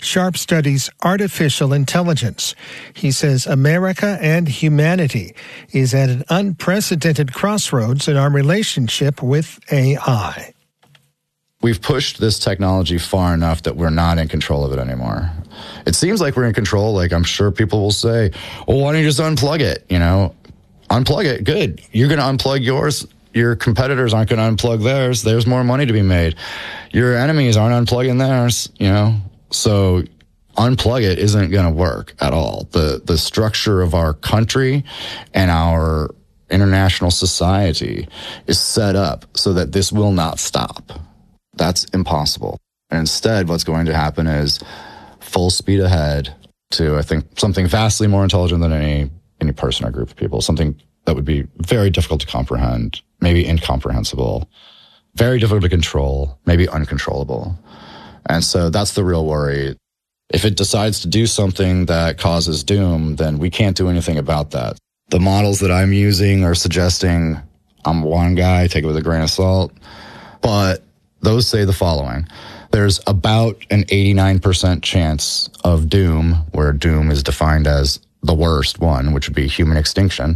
Sharp studies artificial intelligence. He says America and humanity is at an unprecedented crossroads in our relationship with AI. We've pushed this technology far enough that we're not in control of it anymore. It seems like we're in control. Like, I'm sure people will say, well, why don't you just unplug it? Unplug it. Good. You're going to unplug yours. Your competitors aren't going to unplug theirs. There's more money to be made. Your enemies aren't unplugging theirs, So unplug it isn't going to work at all. The structure of our country and our international society is set up so that this will not stop. That's impossible. And instead, what's going to happen is full speed ahead to, I think, something vastly more intelligent than any person or group of people, something that would be very difficult to comprehend, maybe incomprehensible, very difficult to control, maybe uncontrollable. And so that's the real worry. If it decides to do something that causes doom, then we can't do anything about that. The models that I'm using are suggesting, I'm one guy, take it with a grain of salt, but those say the following. There's about an 89% chance of doom, where doom is defined as the worst one, which would be human extinction.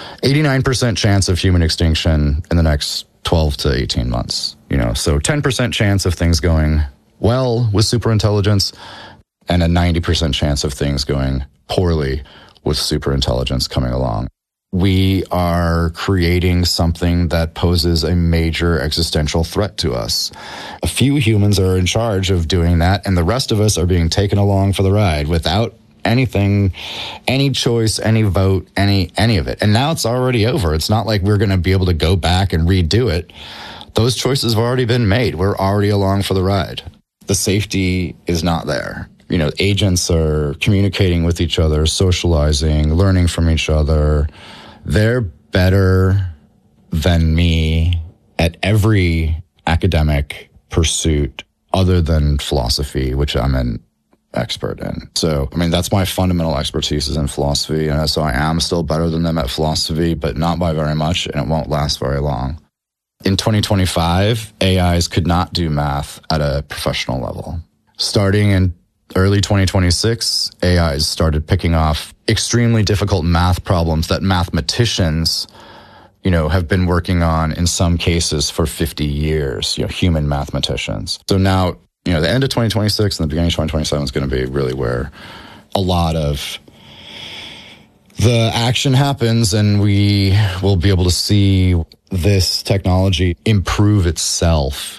89% chance of human extinction in the next 12 to 18 months. So 10% chance of things going well with superintelligence, and a 90% chance of things going poorly with superintelligence coming along. We are creating something that poses a major existential threat to us. A few humans are in charge of doing that, and the rest of us are being taken along for the ride without anything, any choice, any vote, any of it. And now it's already over. It's not like we're going to be able to go back and redo it. Those choices have already been made. We're already along for the ride. The safety is not there. Agents are communicating with each other, socializing, learning from each other. They're better than me at every academic pursuit other than philosophy, which I'm an expert in. So, that's my fundamental expertise is in philosophy. And so I am still better than them at philosophy, but not by very much, and it won't last very long. In 2025, AIs could not do math at a professional level. Starting in early 2026, AIs started picking off extremely difficult math problems that mathematicians, have been working on in some cases for 50 years, human mathematicians. So now, the end of 2026 and the beginning of 2027 is going to be really where a lot of the action happens, and we will be able to see this technology improve itself.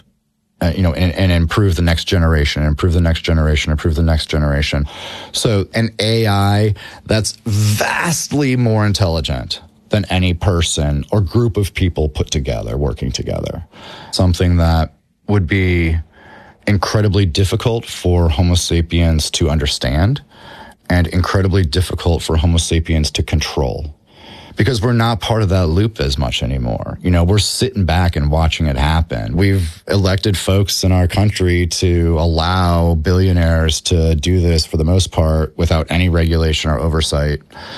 And improve the next generation, improve the next generation, improve the next generation. So an AI that's vastly more intelligent than any person or group of people put together, working together. Something that would be incredibly difficult for Homo sapiens to understand and incredibly difficult for Homo sapiens to control. Because we're not part of that loop as much anymore. We're sitting back and watching it happen. We've elected folks in our country to allow billionaires to do this for the most part without any regulation or oversight.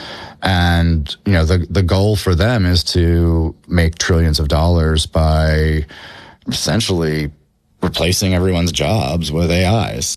And, the goal for them is to make trillions of dollars by essentially replacing everyone's jobs with AIs.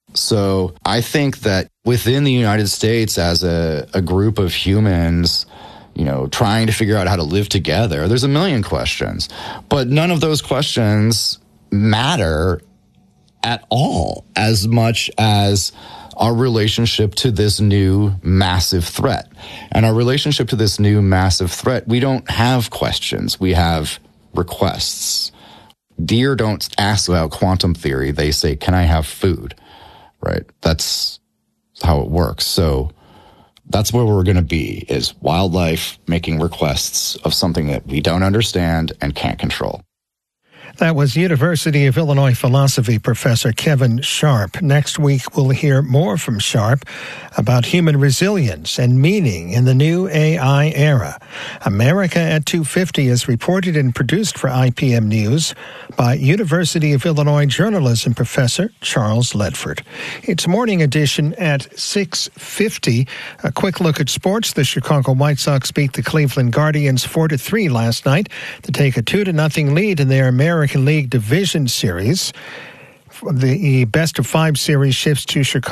So I think that within the United States, as a group of humans, trying to figure out how to live together, there's a million questions, but none of those questions matter at all as much as our relationship to this new massive threat. And our relationship to this new massive threat, we don't have questions, we have requests. Deer don't ask about quantum theory, they say, can I have food? Right? That's how it works. So that's where we're going to be, is wildlife making requests of something that we don't understand and can't control. That was University of Illinois philosophy professor Kevin Sharp. Next week, we'll hear more from Sharp about human resilience and meaning in the new AI era. America at 2:50 is reported and produced for IPM News by University of Illinois journalism professor Charles Ledford. It's Morning Edition at 6:50. A quick look at sports. The Chicago White Sox beat the Cleveland Guardians 4-3 last night to take a 2-0 lead in their American League Division Series. The best-of-5 series shifts to Chicago.